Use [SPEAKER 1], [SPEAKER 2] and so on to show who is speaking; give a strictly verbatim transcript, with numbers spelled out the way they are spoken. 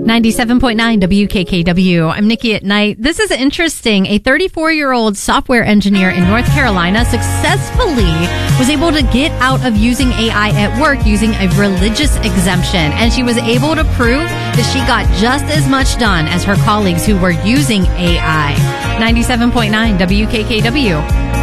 [SPEAKER 1] ninety-seven point nine W K K W. I'm Nikki at Night. This is interesting. A thirty-four-year-old software engineer in North Carolina successfully was able to get out of using A I at work using a religious exemption. And she was able to prove that she got just as much done as her colleagues who were using A I. ninety-seven point nine W K K W.